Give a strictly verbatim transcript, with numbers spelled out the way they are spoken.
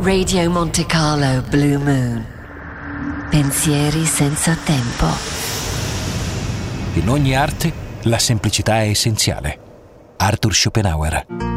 Radio Monte Carlo Blue Moon. Pensieri senza tempo. In ogni arte la semplicità è essenziale. Arthur Schopenhauer.